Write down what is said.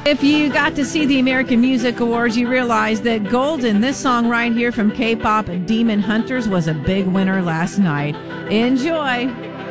If you got to see the American Music Awards, you realize that Golden, this song right here from K-pop Demon Hunters, was a big winner last night. Enjoy.